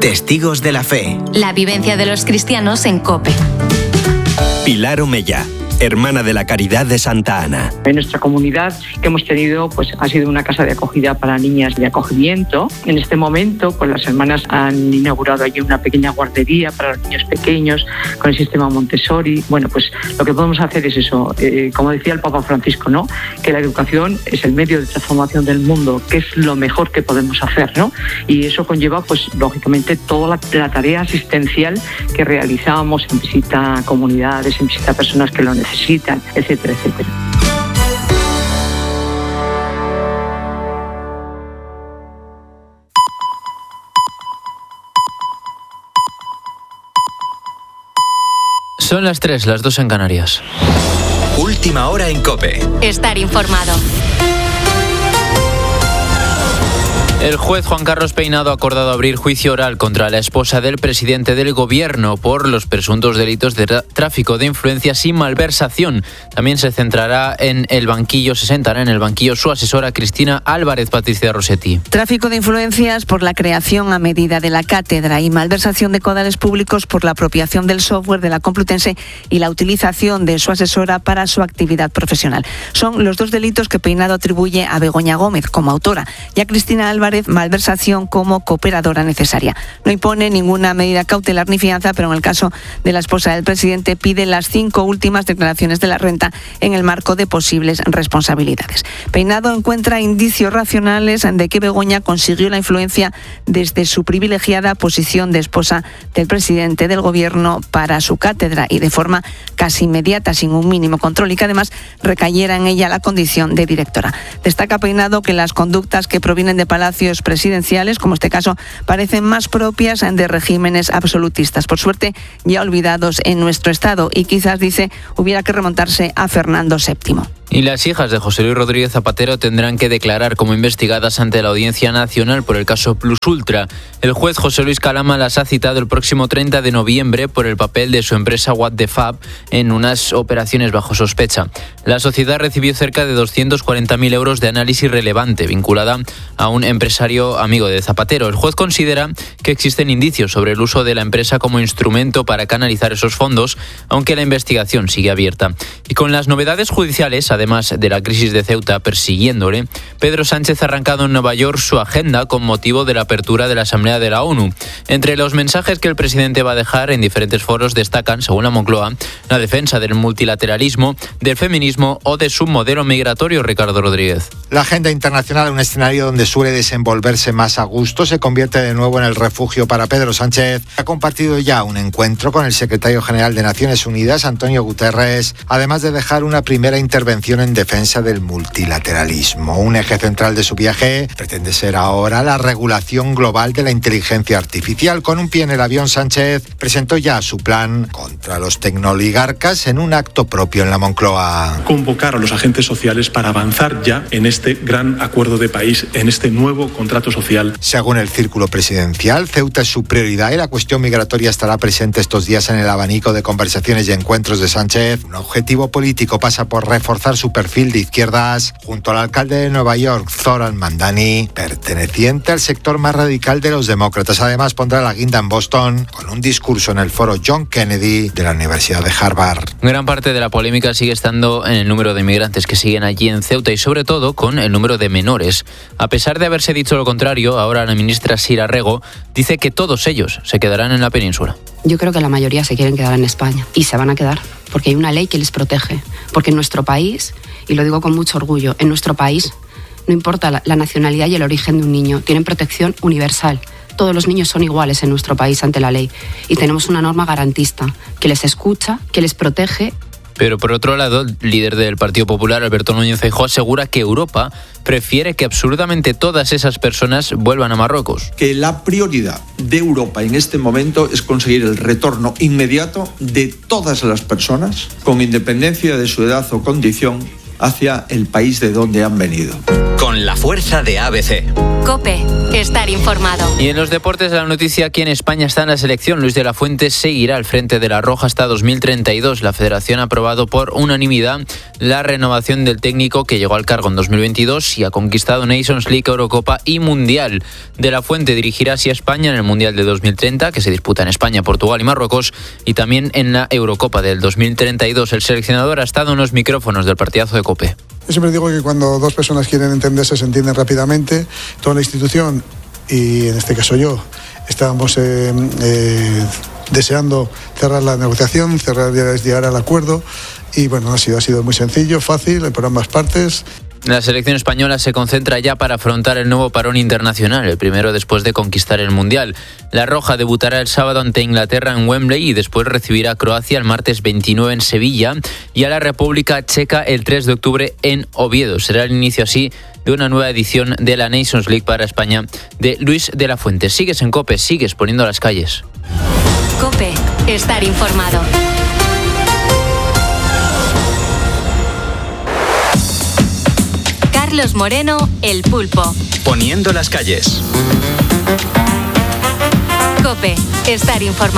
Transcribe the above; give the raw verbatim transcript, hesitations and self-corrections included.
Testigos de la Fe. La vivencia de los cristianos en COPE. Pilar Omeya, hermana de la Caridad de Santa Ana. En nuestra comunidad que hemos tenido, pues ha sido una casa de acogida para niñas de acogimiento. En este momento, pues las hermanas han inaugurado allí una pequeña guardería para los niños pequeños con el sistema Montessori. Bueno, pues lo que podemos hacer es eso, eh, como decía el Papa Francisco, ¿no? Que la educación es el medio de transformación del mundo, que es lo mejor que podemos hacer, ¿no? Y eso conlleva, pues lógicamente, toda la, la tarea asistencial que realizábamos en visita a comunidades, en visita a personas que lo necesitan. necesitan, etcétera, etcétera. Son las tres, las dos en Canarias. Última hora en COPE. Estar informado. El juez Juan Carlos Peinado ha acordado abrir juicio oral contra la esposa del presidente del Gobierno por los presuntos delitos de tráfico de influencias y malversación. También se centrará en el banquillo, se sentará en el banquillo su asesora Cristina Álvarez. Patricia Rossetti. Tráfico de influencias por la creación a medida de la cátedra y malversación de caudales públicos por la apropiación del software de la Complutense y la utilización de su asesora para su actividad profesional. Son los dos delitos que Peinado atribuye a Begoña Gómez como autora y a Cristina Álvarez malversación como cooperadora necesaria. No impone ninguna medida cautelar ni fianza, pero en el caso de la esposa del presidente pide las cinco últimas declaraciones de la renta en el marco de posibles responsabilidades. Peinado encuentra indicios racionales de que Begoña consiguió la influencia desde su privilegiada posición de esposa del presidente del Gobierno para su cátedra y de forma casi inmediata, sin un mínimo control, y que además recayera en ella la condición de directora. Destaca Peinado que las conductas que provienen de Palacio presidenciales, como este caso, parecen más propias de regímenes absolutistas, por suerte ya olvidados en nuestro Estado, y quizás, dice, hubiera que remontarse a Fernando séptimo. Y las hijas de José Luis Rodríguez Zapatero tendrán que declarar como investigadas ante la Audiencia Nacional por el caso Plus Ultra. El juez José Luis Calama las ha citado el próximo treinta de noviembre por el papel de su empresa What the Fab en unas operaciones bajo sospecha. La sociedad recibió cerca de doscientos cuarenta mil euros de análisis relevante vinculada a un empresario amigo de Zapatero. El juez considera que existen indicios sobre el uso de la empresa como instrumento para canalizar esos fondos, aunque la investigación sigue abierta. Y con las novedades judiciales, además de la crisis de Ceuta persiguiéndole, Pedro Sánchez ha arrancado en Nueva York su agenda con motivo de la apertura de la Asamblea de la ONU. Entre los mensajes que el presidente va a dejar en diferentes foros destacan, según la Moncloa, la defensa del multilateralismo, del feminismo o de su modelo migratorio. Ricardo Rodríguez. La agenda internacional, un escenario donde suele desenvolverse más a gusto, se convierte de nuevo en el refugio para Pedro Sánchez. Ha compartido ya un encuentro con el secretario general de Naciones Unidas, Antonio Guterres, además de dejar una primera intervención en defensa del multilateralismo. Un eje central de su viaje pretende ser ahora la regulación global de la inteligencia artificial. Con un pie en el avión, Sánchez presentó ya su plan contra los tecnooligarcas en un acto propio en la Moncloa. Convocar a los agentes sociales para avanzar ya en este gran acuerdo de país, en este nuevo contrato social. Según el círculo presidencial, Ceuta es su prioridad y la cuestión migratoria estará presente estos días en el abanico de conversaciones y encuentros de Sánchez. Un objetivo político pasa por reforzar su perfil de izquierdas junto al alcalde de Nueva York, Zoran Mandani, perteneciente al sector más radical de los demócratas. Además, pondrá la guinda en Boston con un discurso en el foro John Kennedy de la Universidad de Harvard. Gran parte de la polémica sigue estando en el número de migrantes que siguen allí en Ceuta y sobre todo con el número de menores. A pesar de haberse dicho lo contrario, ahora la ministra Sira Rego dice que todos ellos se quedarán en la península. Yo creo que la mayoría se quieren quedar en España y se van a quedar porque hay una ley que les protege, porque en nuestro país, y lo digo con mucho orgullo, en nuestro país no importa la, la nacionalidad y el origen de un niño, tienen protección universal. Todos los niños son iguales en nuestro país ante la ley y tenemos una norma garantista que les escucha, que les protege. Pero por otro lado, el líder del Partido Popular, Alberto Núñez Feijóo, asegura que Europa prefiere que absolutamente todas esas personas vuelvan a Marruecos. Que la prioridad de Europa en este momento es conseguir el retorno inmediato de todas las personas, con independencia de su edad o condición, hacia el país de donde han venido. Con la fuerza de A B C. COPE. Estar informado. Y en los deportes de la noticia, aquí en España está en la selección. Luis de la Fuente seguirá al frente de la Roja hasta dos mil treinta y dos. La Federación ha aprobado por unanimidad la renovación del técnico que llegó al cargo en dos mil veintidós y ha conquistado Nations League, Eurocopa y Mundial. De la Fuente dirigirá así a España en el Mundial de dos mil treinta, que se disputa en España, Portugal y Marruecos, y también en la Eurocopa del dos mil treinta y dos. El seleccionador ha estado en los micrófonos del partidazo de COPE. Yo siempre digo que cuando dos personas quieren entenderse, se entienden rápidamente. Toda la institución, y en este caso yo, estábamos eh, eh, deseando cerrar la negociación, cerrar, llegar al acuerdo, y bueno, ha sido, ha sido muy sencillo, fácil, por ambas partes. La selección española se concentra ya para afrontar el nuevo parón internacional, el primero después de conquistar el Mundial. La Roja debutará el sábado ante Inglaterra en Wembley y después recibirá a Croacia el martes veintinueve en Sevilla y a la República Checa el tres de octubre en Oviedo. Será el inicio así de una nueva edición de la Nations League para España de Luis de la Fuente. Sigues en COPE, sigues poniendo las calles. COPE. Estar informado. Carlos Moreno, El Pulpo. Poniendo las calles. COPE. Estar informado.